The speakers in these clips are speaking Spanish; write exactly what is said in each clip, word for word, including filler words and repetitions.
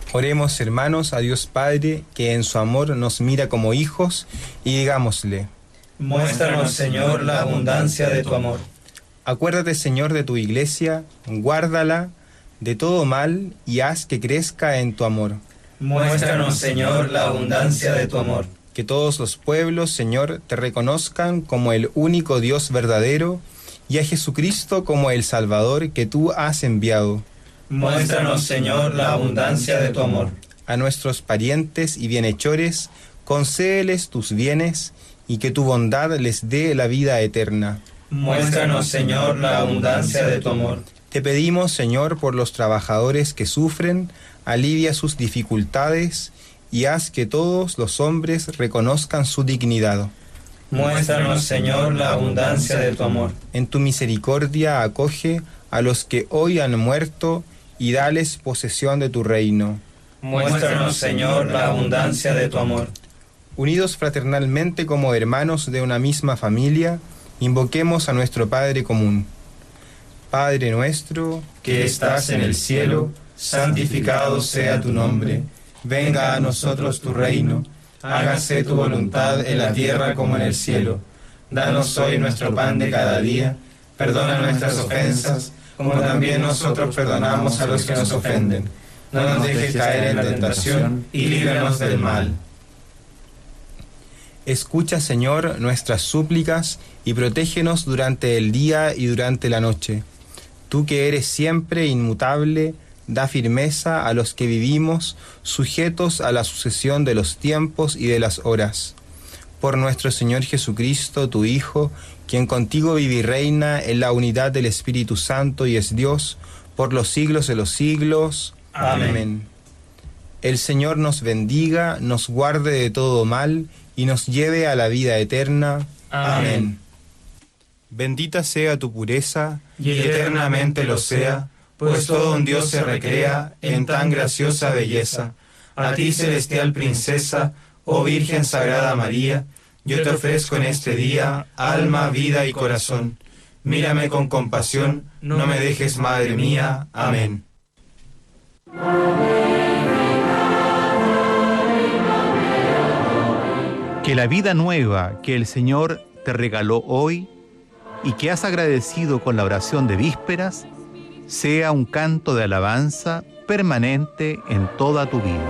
Oremos, hermanos, a Dios Padre, que en su amor nos mira como hijos, y digámosle: Muéstranos, Señor, la abundancia de tu amor. Acuérdate, Señor, de tu iglesia, guárdala de todo mal y haz que crezca en tu amor. Muéstranos, Señor, la abundancia de tu amor. Que todos los pueblos, Señor, te reconozcan como el único Dios verdadero y a Jesucristo como el Salvador que tú has enviado. Muéstranos, Señor, la abundancia de tu amor. A nuestros parientes y bienhechores, concédeles tus bienes y que tu bondad les dé la vida eterna. Muéstranos, Señor, la abundancia de tu amor. Te pedimos, Señor, por los trabajadores que sufren, alivia sus dificultades y haz que todos los hombres reconozcan su dignidad. Muéstranos, Señor, la abundancia de tu amor. En tu misericordia acoge a los que hoy han muerto y dales posesión de tu reino. Muéstranos, Señor, la abundancia de tu amor. Unidos fraternalmente como hermanos de una misma familia, invoquemos a nuestro Padre común. Padre nuestro, que estás en el cielo, santificado sea tu nombre. Venga a nosotros tu reino. Hágase tu voluntad en la tierra como en el cielo. Danos hoy nuestro pan de cada día. Perdona nuestras ofensas, como también nosotros perdonamos a los que nos ofenden. No nos dejes caer en la tentación y líbranos del mal. Escucha, Señor, nuestras súplicas y protégenos durante el día y durante la noche. Tú que eres siempre inmutable, da firmeza a los que vivimos, sujetos a la sucesión de los tiempos y de las horas. Por nuestro Señor Jesucristo, tu Hijo, quien contigo vive y reina en la unidad del Espíritu Santo y es Dios, por los siglos de los siglos. Amén. Amén. El Señor nos bendiga, nos guarde de todo mal y nos lleve a la vida eterna. Amén. Bendita sea tu pureza, y eternamente lo sea, pues todo un Dios se recrea en tan graciosa belleza. A ti, celestial princesa, oh Virgen Sagrada María, yo te ofrezco en este día alma, vida y corazón. Mírame con compasión, no me dejes, Madre mía. Amén. Que la vida nueva que el Señor te regaló hoy y que has agradecido con la oración de vísperas sea un canto de alabanza permanente en toda tu vida.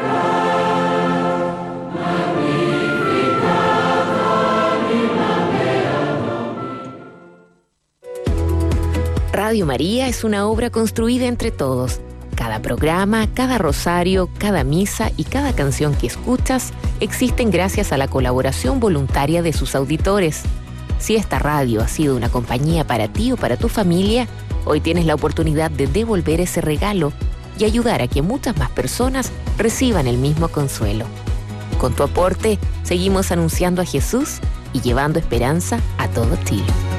Radio María es una obra construida entre todos. Cada programa, cada rosario, cada misa y cada canción que escuchas existen gracias a la colaboración voluntaria de sus auditores. Si esta radio ha sido una compañía para ti o para tu familia, hoy tienes la oportunidad de devolver ese regalo y ayudar a que muchas más personas reciban el mismo consuelo. Con tu aporte, seguimos anunciando a Jesús y llevando esperanza a todo Chile.